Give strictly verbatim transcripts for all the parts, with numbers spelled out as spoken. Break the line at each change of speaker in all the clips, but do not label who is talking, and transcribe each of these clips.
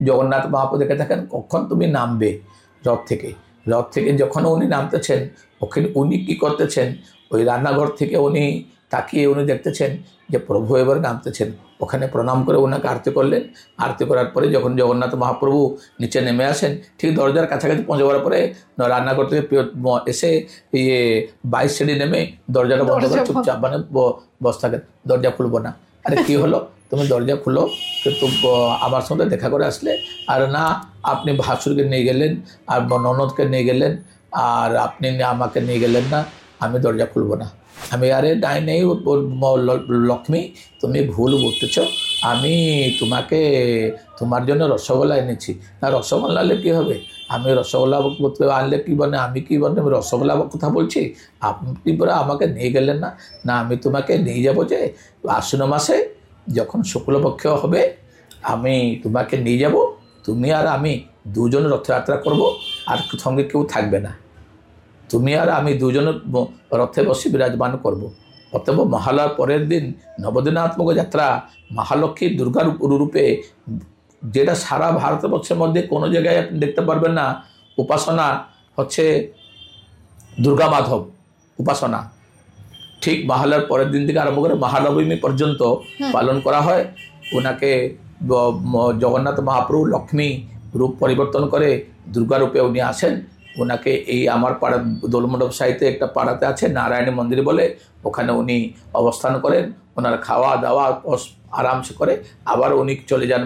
জগন্নাথ মহাপ্রভু দেখে থাকেন কখন তুমি নামবে রথ থেকে। রথ থেকে যখন উনি নামতেছেন, ওখানে উনি কী করতেছেন, ওই রান্নাঘর থেকে উনি তাকিয়ে উনি দেখতেছেন যে প্রভু এবার নামতেছেন। ওখানে প্রণাম করে ওনাকে আরতি করলেন। আরতি করার পরে যখন জগন্নাথ মহাপ্রভু নিচে নেমে আসেন, ঠিক দরজার কাছাকাছি পৌঁছে যাওয়ার পরে রান্নাঘর থেকে এসে ইয়ে বাইশ সিঁড়ি নেমে দরজাটা বন্ধ করে চুপচাপ মানে বস থাকেন, দরজা খুলবো না। আরে কী হলো, তুমি দরজা খুলো, কিন্তু আমার সঙ্গে দেখা করে আসলে। আর না, আপনি ভাসুরকে নিয়ে গেলেন আর ননদকে নিয়ে গেলেন আর আপনি আমাকে নিয়ে গেলেন না, আমি দরজা খুলবো না। আমি আরে নাই নেই লক্ষ্মী, তুমি ভুল বুঝতেছ, আমি তোমাকে তোমার জন্য রসগোল্লা এনেছি। না রসগোল্লা আনলে কী হবে, আমি রসগোল্লা আনলে কী বলে, আমি কী বলে আমি রসগোল্লা কথা বলছি, আপনি পরে আমাকে নিয়ে গেলেন না। না আমি তোমাকে নিয়ে যাবো যে আশ্বিন মাসে যখন শুক্লপক্ষ হবে আমি তোমাকে নিয়ে যাব, তুমি আর আমি দুজন রথযাত্রা করব, আর সঙ্গে কেউ থাকবে না, তুমি আর আমি দুজন রথে বসে বিরাজমান করব। অতএব মহালয়ার পরের দিন নবদিনাত্মক যাত্রা মহালক্ষ্মী দুর্গার রূপে, যেটা সারা ভারতবর্ষের মধ্যে কোনো জায়গায় আপনি দেখতে পারবেন না। উপাসনা হচ্ছে দুর্গা মাধব উপাসনা, ঠিক মহালয়ার পরের দিন থেকে আরম্ভ করে মহানবমী পর্যন্ত পালন করা হয়। ওনাকে জগন্নাথ মহাপ্রভু লক্ষ্মী রূপ পরিবর্তন করে দুর্গা রূপে উনি আসেন। ওনাকে এই আমার পাড়া দোলমণ্ডপ সাহিত্যে একটা পাড়াতে আছে নারায়ণী মন্দির বলে, ওখানে উনি অবস্থান করেন। ওনার খাওয়া দাওয়া আরামসে করে আবার উনি চলে যান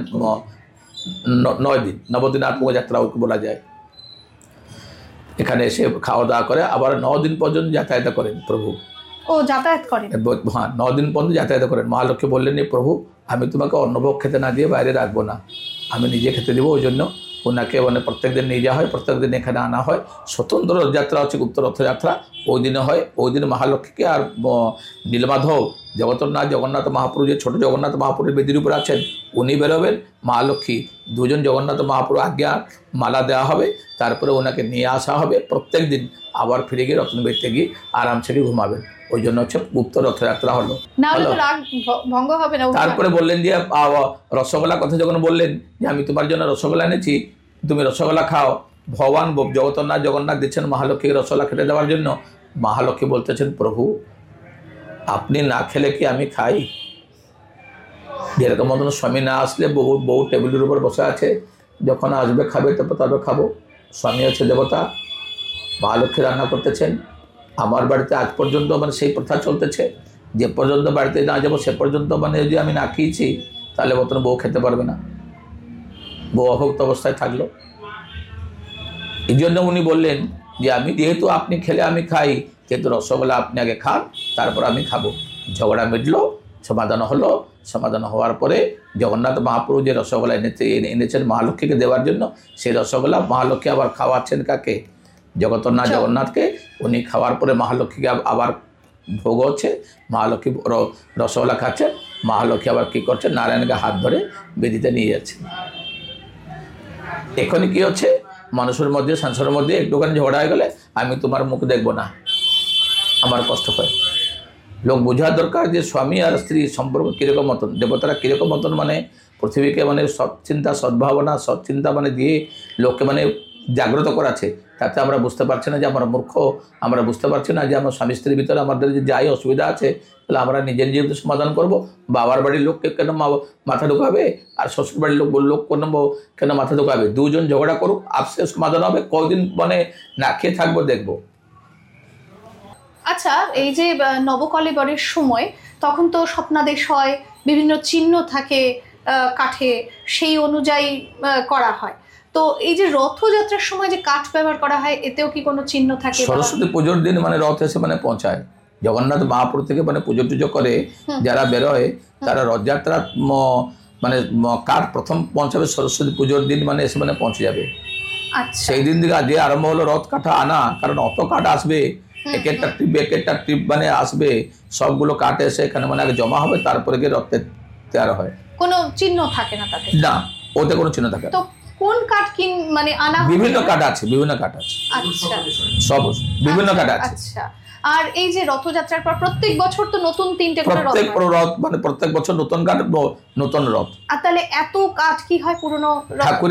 নয় দিন, নবদিনাত্মক যাত্রা ওকে বলা যায়। এখানে এসে খাওয়া দাওয়া করে আবার ন দিন পর্যন্ত যাতায়াত করেন প্রভু।
ও যাতায়াত করেন?
হ্যাঁ, ন দিন পর্যন্ত যাতায়াত করেন। মহালক্ষ্মী বললেন, প্রভু আমি তোমাকে অন্নভোগ খেতে না দিয়ে বাইরে রাখবো না, আমি নিজে খেতে দেবো। ওই জন্য ওনাকে মানে প্রত্যেক দিন নিয়ে যাওয়া হয়, প্রত্যেক দিন এখানে আনা হয়। স্বতন্ত্র রথযাত্রা হচ্ছে গুপ্ত রথযাত্রা, ওই দিনে হয়। ওই দিন মহালক্ষ্মীকে আর নীলমাধব জগন্নাথ জগন্নাথ মহাপ্রভু যে ছোটো জগন্নাথ মহাপ্রভুর বেদির উপরে আছেন উনি বেরোবেন, মহালক্ষ্মী দুজন জগন্নাথ মহাপ্রভু আজ্ঞা মালা দেওয়া হবে, তারপরে ওনাকে নিয়ে আসা হবে প্রত্যেক দিন। আবার ফিরে গিয়ে রত্নবেদিতে গিয়ে আরামসে ঘুমাবেন। ওই জন্য হচ্ছে গুপ্ত রথযাত্রা হলো। তারপরে বললেন যে রসগোল্লা কথা যখন বললেন যে আমি তোমার জন্য রসগোল্লা এনেছি, তুমি রসগোল্লা খাও। ভগবান জগন্নাথ জগন্নাথ দিচ্ছেন মহালক্ষ্মীকে রসগোল্লা খেতে দেওয়ার জন্য। মহালক্ষ্মী বলতেছেন, প্রভু আপনি না খেলে কি আমি খাই? যেরকম মতন স্বামী না আসলে বহু বউ টেবিলের উপর বসে আছে, যখন আসবে খাবে তারপর তবে খাবো। স্বামী হচ্ছে দেবতা, মহালক্ষ্মী রান্না করতেছেন। আমার বাড়িতে আজ পর্যন্ত মানে সেই প্রথা চলতেছে, যে পর্যন্ত বাড়িতে না যাবো সে পর্যন্ত মানে যদি আমি না খেয়েছি তাহলে মতন বউ খেতে পারবে না, বউ অভুক্ত অবস্থায় থাকলো। এই জন্য উনি বললেন যে আমি যেহেতু আপনি খেলে আমি খাই, কিন্তু রসগোল্লা আপনি আগে খান তারপর আমি খাবো। ঝগড়া মিটলো, সমাধান হলো। সমাধান হওয়ার পরে জগন্নাথ মহাপ্রভু যে রসগোল্লা এনেছে এনেছেন মহালক্ষ্মীকে দেওয়ার জন্য, সেই রসগোল্লা মহালক্ষ্মী আবার খাওয়াচ্ছেন কাকে? জগন্নাথ জগন্নাথকে। উনি খাওয়ার পরে মহালক্ষ্মীকে আবার ভোগ হচ্ছে, মহালক্ষ্মী রসগোল্লা খাচ্ছেন। মহালক্ষ্মী আবার কী করছেন, নারায়ণকে হাত ধরে বেদিতে নিয়ে যাচ্ছেন। এখনই কী হচ্ছে, মানুষের মধ্যে সংসারের মধ্যে একটুখানি ঝগড়া হয়ে গেলে আমি তোমার মুখ দেখবো না, আমার কষ্ট হয়। লোক বোঝা দরকার যে স্বামী আর স্ত্রী সম্পর্ক কীরকম মতন, দেবতারা কীরকম মতন মানে পৃথিবীকে মানে সৎচিন্তা সদ্ভাবনা সৎচিন্তা মানে দিয়ে লোককে মানে জাগ্রত করাচ্ছে। তাতে আমরা বুঝতে পারছি না যে আমরা মূর্খ, আমরা বুঝতে পারছি না যে আমার স্বামী স্ত্রীর ভিতরে আমাদের যে যাই অসুবিধা আছে তাহলে আমরা নিজের নিজের সমাধান করব। বাবার বাড়ির লোককে কেন মাথা ঢোকাবে আর শ্বশুর বাড়ির লোক লোক কেন কেন মাথা ঢোকাবে? দুজন ঝগড়া করুক, আপসে সমাধান হবে। কদিন মানে না খেয়ে থাকবো দেখবো।
আচ্ছা, এই যে নবকলেবরের সময় তখন তো স্বপ্নাদেশ হয়, বিভিন্ন চিহ্ন থাকে কাঠে, সেই অনুযায়ী করা হয়। তো এই যে রথযাত্রার সময় যে কাঠ ব্যবহার করা হয়, এতেও কি কোনো চিহ্ন থাকে?
সরস্বতী পুজোর দিন মানে রথ এসে মানে পৌঁছায়, জগন্নাথ মহাপ্রভু থেকে মানে পুজো টুজো করে যারা বেরোয় তারা রথযাত্রা মানে কাঠ প্রথম পৌঁছাবে সরস্বতী পুজোর দিন মানে এসে মানে পৌঁছে যাবে। সেই দিন থেকে যে আরম্ভ হলো রথ কাঠা আনা, কারণ অত কাঠ আসবে, এক একটা ট্রিপ এক একটা ট্রিপ মানে আসবে, সবগুলো কাঠ এসে এখানে মানে আগে জমা হবে, তারপরে গিয়ে রথ তৈরি হয়।
কোনো চিহ্ন থাকে না তাতে? না,
ওতে কোনো চিহ্ন থাকে না।
কোন কাঠ কি মানে আনা? বিভিন্ন
কাঠ আছে, বিভিন্ন কাঠ আছে।
আচ্ছা,
সব বিভিন্ন কাঠ আছে।
আচ্ছা, আর এই যে রথযাত্রার পর প্রত্যেক বছর তো নতুন তিনটে করে রথ,
প্রত্যেক রথ মানে প্রত্যেক বছর নতুন কাঠ, নতুন রথ।
আর তাহলে এত কাঠ কি হয় পুরনো রথ?